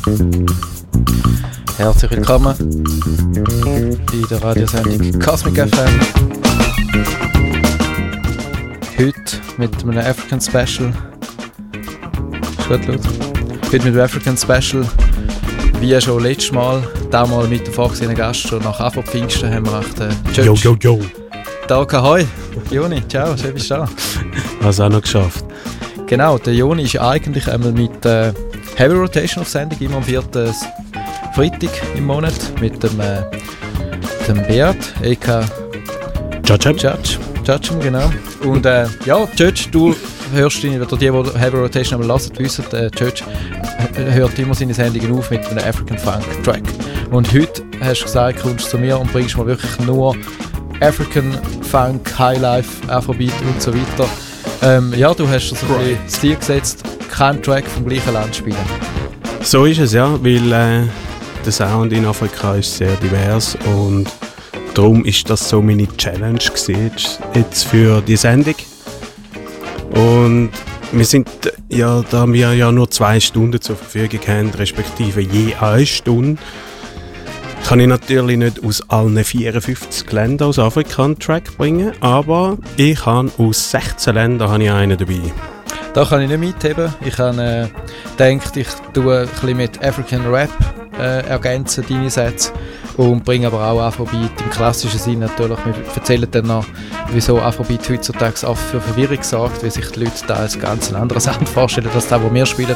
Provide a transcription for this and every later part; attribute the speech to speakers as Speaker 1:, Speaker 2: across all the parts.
Speaker 1: Herzlich willkommen bei der Radiosendung Cosmic FM. Heute mit einem African Special. Ist gut laut? Heute mit einem African Special. Wie schon letztes Mal, damals mit dem vorgesehenen Gast, schon nach Afro Pfingsten haben wir echt
Speaker 2: Yo.
Speaker 1: Tag, ahoi. Joni, ciao, schön bist du da.
Speaker 2: Hast du auch noch geschafft.
Speaker 1: Genau, der Joni ist eigentlich einmal mit Heavy Rotation auf Sendung, immer am 4. Freitag im Monat mit dem Beat, a.k.a. Judge, genau. Und Judge, du hörst ihn, oder die Heavy Rotation einmal hören, wissen, Judge hört immer seine Sendungen auf mit einem African Funk Track. Und heute hast du gesagt, kommst du zu mir und bringst mir wirklich nur African Funk, Highlife, Afrobeat und so weiter. Du hast so ein bisschen das Ziel gesetzt, keinen Track vom gleichen Land spielen.
Speaker 2: So ist es, ja, weil der Sound in Afrika ist sehr divers und darum ist das so meine Challenge gewesen, jetzt für die Sendung. Und wir sind ja, da wir ja nur 2 Stunden zur Verfügung haben, respektive je 1 Stunde, kann ich natürlich nicht aus allen 54 Ländern aus Afrika einen Track bringen, aber ich habe aus 16 Ländern einen dabei.
Speaker 1: Da kann ich nicht mitheben. Ich habe gedacht, ich tue ein bisschen mit African Rap ergänzen, deine Sätze, und bringe aber auch Afrobeat im klassischen Sinn natürlich. Wir erzählen dann noch, wieso Afrobeat heutzutage auch für Verwirrung sorgt, weil sich die Leute da als ganz einen anderen Sound vorstellen, als das, was wir spielen.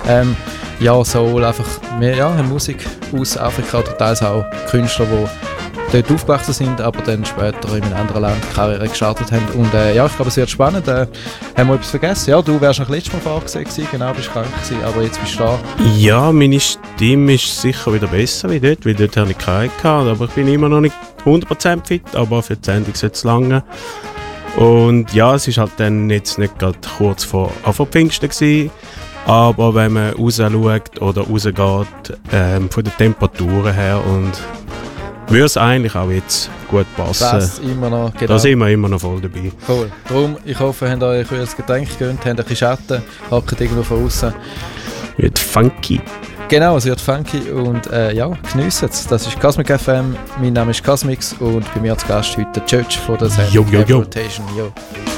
Speaker 1: Soul, einfach mehr Musik aus Afrika, oder teils auch Künstler, die dort aufgewachsen sind, aber dann später in einem anderen Land Karriere gestartet haben. Und ich glaube, es wird spannend. Haben wir etwas vergessen? Ja, du wärst noch letztes Mal vorgesehen gewesen, genau, bist krank gewesen, aber jetzt bist du da. Ja,
Speaker 2: meine Stimme ist sicher wieder besser wie dort, weil dort habe ich keine gehabt, aber ich bin immer noch nicht 100% fit, aber für die Sendung sollte es lange. Und ja, es ist halt dann jetzt nicht gerade kurz vor Pfingsten gewesen, aber wenn man rausschaut oder rausgeht, von den Temperaturen her, und würde es eigentlich auch jetzt gut passen.
Speaker 1: Das immer noch, genau.
Speaker 2: Da sind wir immer noch voll dabei.
Speaker 1: Cool. Darum, ich hoffe, ihr habt euch ein Getränk gegönnt, habt ein bisschen Schatten, hackt irgendwo von außen.
Speaker 2: Wird funky.
Speaker 1: Genau, es wird funky und geniessen es. Das ist Cosmic FM, mein Name ist Cosmix und bei mir als Gast heute der Judge von der Sendung
Speaker 2: Yo.
Speaker 1: Rotation. Yo.